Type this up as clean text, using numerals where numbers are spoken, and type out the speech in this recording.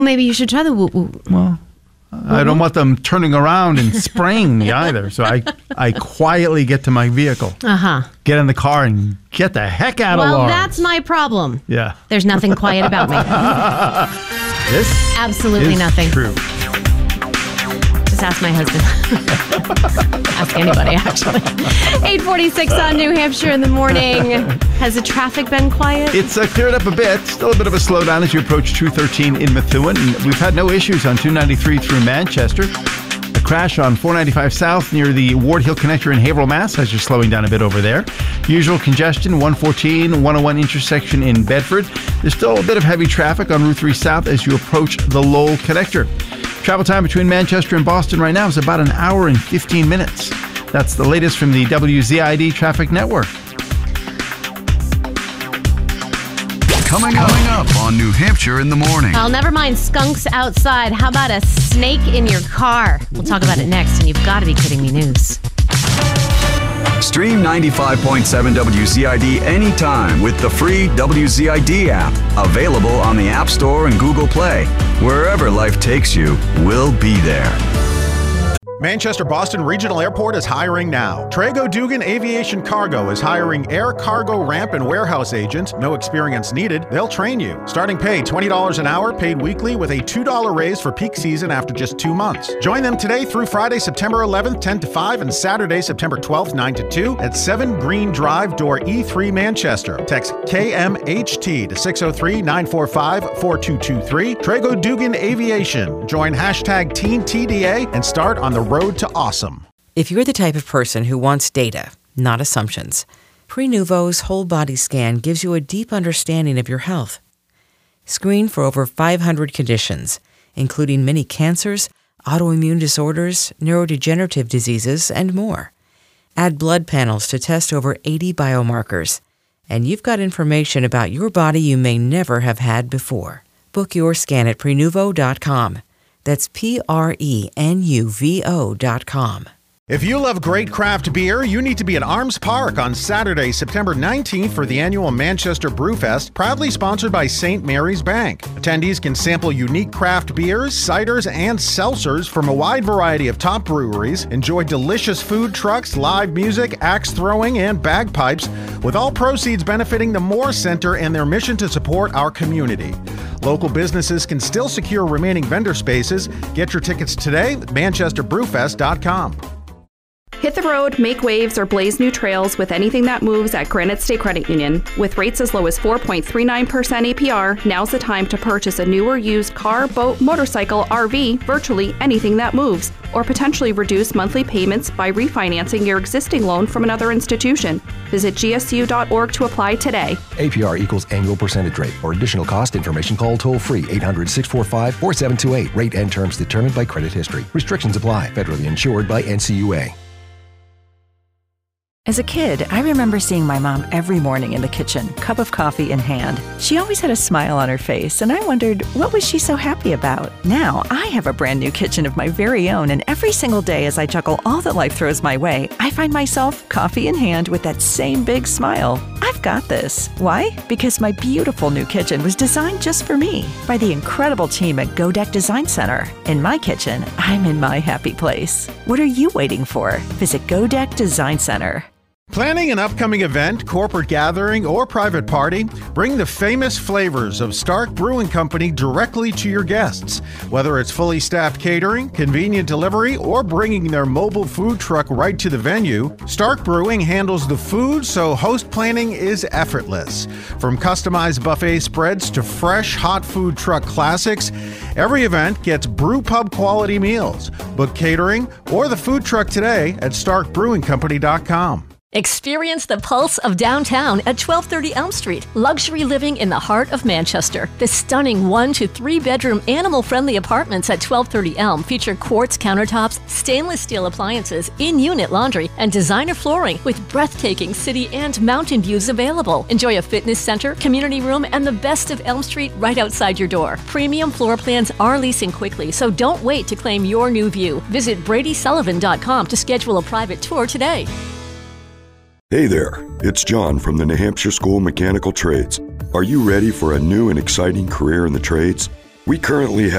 Maybe you should try the woo-woo. Well, I don't want them turning around and spraying me either. So I quietly get to my vehicle. Get in the car and get the heck out of Lawrence. Well, that's my problem. Yeah. There's nothing quiet about me. This Absolutely is nothing. True. Just ask my husband. Ask anybody, actually. 8:46 on New Hampshire in the morning. Has the traffic been quiet? It's cleared up a bit. Still a bit of a slowdown as you approach 213 in Methuen. And we've had no issues on 293 through Manchester. A crash on 495 South near the Ward Hill connector in Haverhill, Mass. Has you slowing down a bit over there. Usual congestion, 114, 101 intersection in Bedford. There's still a bit of heavy traffic on Route 3 South as you approach the Lowell connector. Travel time between Manchester and Boston right now is about an hour and 15 minutes. That's the latest from the WZID Traffic Network. Coming up on New Hampshire in the morning. Oh, never mind skunks outside. How about a snake in your car? We'll talk about it next, and you've got to be kidding me news. Stream 95.7 WZID anytime with the free WZID app. Available on the App Store and Google Play. Wherever life takes you, we'll be there. Manchester Boston Regional Airport is hiring now. Trago Dugan Aviation Cargo is hiring air cargo ramp and warehouse agents. No experience needed. They'll train you. Starting pay $20 an hour, paid weekly with a $2 raise for peak season after just 2 months. Join them today through Friday, September 11th, 10 to 5, and Saturday, September 12th, 9 to 2 at 7 Green Drive, door E3, Manchester. Text KMHT to 603-945-4223. Trago Dugan Aviation. Join hashtag TeenTDA and start on the road to awesome. If you're the type of person who wants data, not assumptions, Prenuvo's whole body scan gives you a deep understanding of your health. Screen for over 500 conditions, including many cancers, autoimmune disorders, neurodegenerative diseases, and more. Add blood panels to test over 80 biomarkers, and you've got information about your body you may never have had before. Book your scan at Prenuvo.com. That's Prenuvo.com. If you love great craft beer, you need to be at Arms Park on Saturday, September 19th for the annual Manchester Brewfest, proudly sponsored by St. Mary's Bank. Attendees can sample unique craft beers, ciders, and seltzers from a wide variety of top breweries, enjoy delicious food trucks, live music, axe throwing, and bagpipes, with all proceeds benefiting the Moore Center and their mission to support our community. Local businesses can still secure remaining vendor spaces. Get your tickets today at manchesterbrewfest.com. Hit the road, make waves, or blaze new trails with anything that moves at Granite State Credit Union. With rates as low as 4.39% APR, now's the time to purchase a new or used car, boat, motorcycle, RV, virtually anything that moves, or potentially reduce monthly payments by refinancing your existing loan from another institution. Visit gsu.org to apply today. APR equals annual percentage rate. For additional cost information, call toll-free 800-645-4728. Rate and terms determined by credit history. Restrictions apply. Federally insured by NCUA. As a kid, I remember seeing my mom every morning in the kitchen, cup of coffee in hand. She always had a smile on her face, and I wondered, what was she so happy about? Now, I have a brand new kitchen of my very own, and every single day as I juggle all that life throws my way, I find myself coffee in hand with that same big smile. I've got this. Why? Because my beautiful new kitchen was designed just for me by the incredible team at Godek Design Center. In my kitchen, I'm in my happy place. What are you waiting for? Visit Godek Design Center. Planning an upcoming event, corporate gathering, or private party? Bring the famous flavors of Stark Brewing Company directly to your guests. Whether it's fully staffed catering, convenient delivery, or bringing their mobile food truck right to the venue, Stark Brewing handles the food so host planning is effortless. From customized buffet spreads to fresh hot food truck classics, every event gets brew pub quality meals. Book catering or the food truck today at starkbrewingcompany.com. Experience the pulse of downtown at 1230 Elm Street. Luxury living in the heart of Manchester. The stunning 1 to 3 bedroom animal-friendly apartments at 1230 Elm feature quartz countertops, stainless steel appliances, in-unit laundry, and designer flooring with breathtaking city and mountain views available. Enjoy a fitness center, community room, and the best of Elm Street right outside your door. Premium floor plans are leasing quickly, so don't wait to claim your new view. Visit BradySullivan.com to schedule a private tour today. Hey there, it's John from the New Hampshire School of Mechanical Trades. Are you ready for a new and exciting career in the trades? We currently have